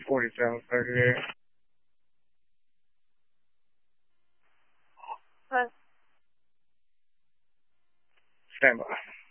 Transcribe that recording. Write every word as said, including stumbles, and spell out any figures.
降りちゃうおかげ。 はい。 スタンバイ。